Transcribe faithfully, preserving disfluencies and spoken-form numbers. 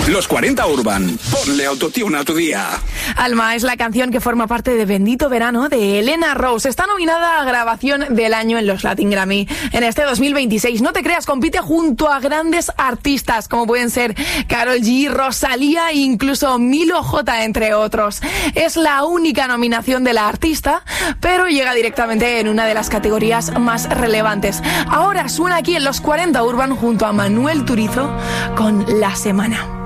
Los cuarenta Urban. Ponle autotune a tu día. Alma es la canción que forma parte de Bendito Verano de Elena Rose. Está nominada a Grabación del Año en los Latin Grammy en este dos mil veintiséis. No te creas, compite junto a grandes artistas como pueden ser Karol G, Rosalía e incluso Milo J, entre otros. Es la única nominación de la artista, pero llega directamente en una de las categorías más relevantes. Ahora suena aquí en los cuarenta Urban junto a Manuel Turizo con La Semana.